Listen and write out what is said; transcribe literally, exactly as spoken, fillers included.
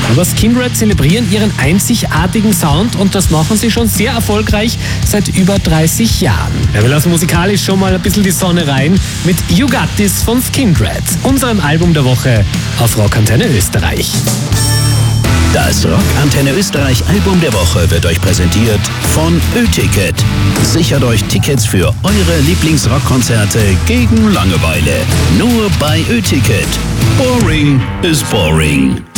Aber Skindred zelebrieren ihren einzigartigen Sound und das machen sie schon sehr erfolgreich seit über dreißig Jahren. Ja, wir lassen musikalisch schon mal ein bisschen die Sonne rein mit You Got This von Skindred, unserem Album der Woche auf Rockantenne Österreich. Das Rockantenne Österreich Album der Woche wird euch präsentiert von Ö-Ticket. Sichert euch Tickets für eure Lieblingsrockkonzerte gegen Langeweile. Nur bei Ö-Ticket. Boring is boring.